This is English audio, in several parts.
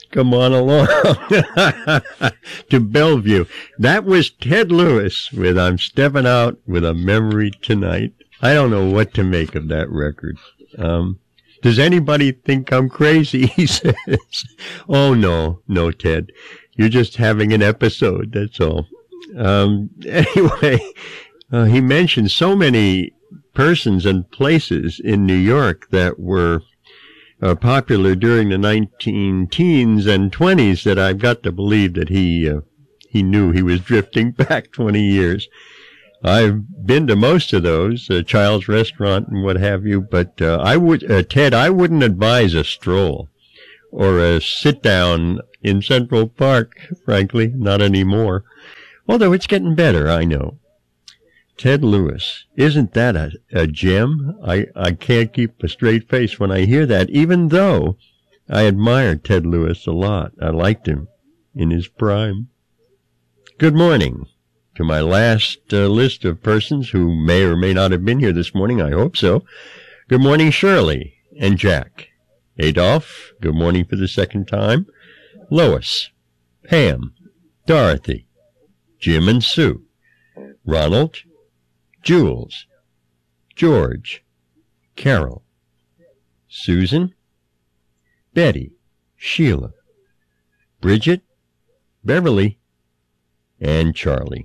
come on along to Bellevue. That was Ted Lewis with I'm Stepping Out with a Memory Tonight. I don't know what to make of that record. Does anybody think I'm crazy? He says. Oh, no, Ted. You're just having an episode, that's all. Anyway, he mentioned so many persons and places in New York that were popular during the 19-teens and 20s that I've got to believe that he knew he was drifting back 20 years. I've been to most of those, Child's Restaurant and what have you, but Ted, I wouldn't advise a stroll or a sit-down in Central Park, frankly, not anymore. Although it's getting better, I know. Ted Lewis, isn't that a gem? I can't keep a straight face when I hear that, even though I admired Ted Lewis a lot. I liked him in his prime. Good morning to my last list of persons who may or may not have been here this morning. I hope so. Good morning, Shirley and Jack. Adolph, good morning for the second time. Lois, Pam, Dorothy, Jim and Sue, Ronald, Jules, George, Carol, Susan, Betty, Sheila, Bridget, Beverly, and Charlie.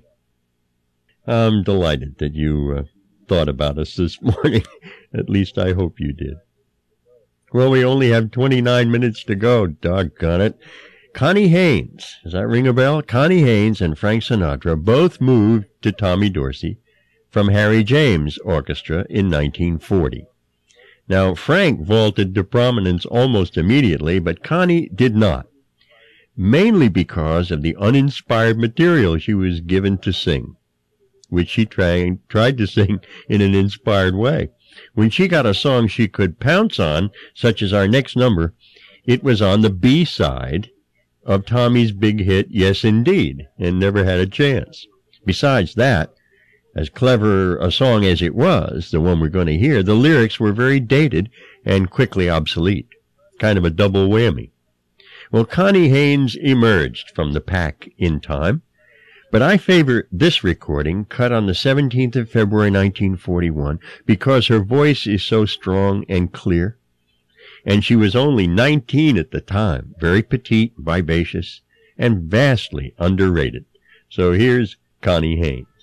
I'm delighted that you thought about us this morning. At least I hope you did. Well, we only have 29 minutes to go. Doggone it. Connie Haynes, does that ring a bell? Connie Haynes and Frank Sinatra both moved to Tommy Dorsey from Harry James Orchestra in 1940. Now, Frank vaulted to prominence almost immediately, but Connie did not, mainly because of the uninspired material she was given to sing, which she tried to sing in an inspired way. When she got a song she could pounce on, such as our next number, it was on the B-side of Tommy's big hit, Yes Indeed, and never had a chance. Besides that, as clever a song as it was, the one we're going to hear, the lyrics were very dated and quickly obsolete. Kind of a double whammy. Well, Connie Haynes emerged from the pack in time, but I favor this recording, cut on the 17th of February 1941, because her voice is so strong and clear, and she was only 19 at the time, very petite, vivacious, and vastly underrated. So here's Connie Haynes.